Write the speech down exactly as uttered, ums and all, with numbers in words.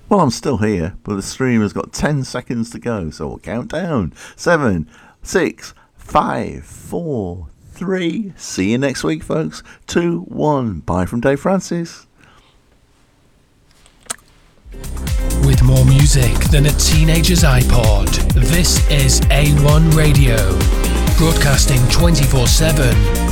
Well, I'm still here, but the stream has got ten seconds to go, so we'll count down. Seven, six, five, four, three. See you next week, folks. Two, one. Bye from Dave Francis. With more music than a teenager's iPod, this is A one Radio, broadcasting twenty-four seven.